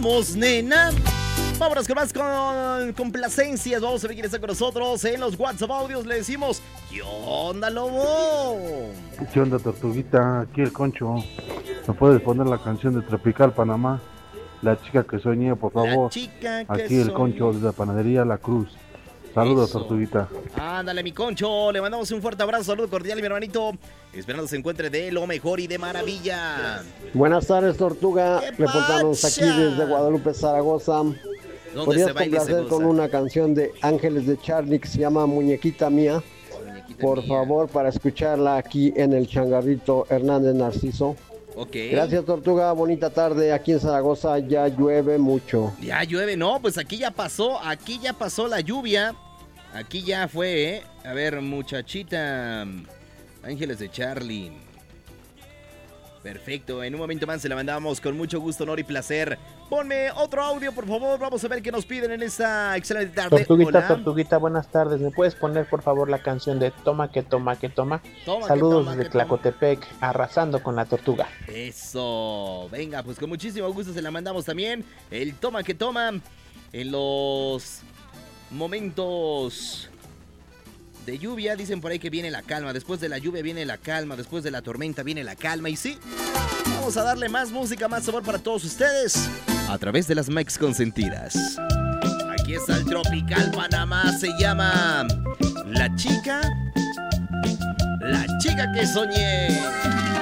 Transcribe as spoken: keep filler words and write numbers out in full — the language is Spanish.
Vamos, nena. Vámonos con más con complacencias. Vamos a ver quién está con nosotros en los WhatsApp audios. Le decimos, ¿qué onda, lobo? ¿Qué onda, tortuguita? Aquí el Concho. ¿Me puedes poner la canción de Tropical Panamá? La chica que soñé, por favor. La chica que Aquí el soñé. Concho de la panadería La Cruz. Saludos, Eso. tortuguita. Ándale, mi Concho. Le mandamos un fuerte abrazo, saludo cordial, mi hermanito. Esperando se encuentre de lo mejor y de maravilla. Buenas tardes, Tortuga. ¿Qué Reportándonos pacha? aquí desde Guadalupe, Zaragoza. ¿Dónde ¿Podrías se baila y se complacer con goza? una canción de Ángeles de Charlie que se llama Muñequita Mía? Muñequita Por mía. favor, para escucharla aquí en el Changarrito Hernández Narciso. Ok. Gracias, Tortuga. Bonita tarde. Aquí en Zaragoza ya llueve mucho. Ya llueve, no, pues aquí ya pasó, aquí ya pasó la lluvia. Aquí ya fue, ¿eh? A ver, muchachita. Ángeles de Charlie. Perfecto, en un momento más se la mandamos con mucho gusto, honor y placer. Ponme otro audio, por favor. Vamos a ver qué nos piden en esta excelente tarde. Tortuguita, Hola. Tortuguita, buenas tardes. ¿Me puedes poner por favor la canción de Toma que toma que toma? Toma, que Saludos toma, desde que toma. Tlacotepec, arrasando con la tortuga. Eso, venga, pues con muchísimo gusto se la mandamos también. El toma que toma en los momentos de lluvia. Dicen por ahí que viene la calma. Después de la lluvia viene la calma. Después de la tormenta viene la calma. Y sí, vamos a darle más música, más sabor para todos ustedes a través de las Mex Consentidas. Aquí está el Tropical Panamá. Se llama La Chica, La Chica que Soñé.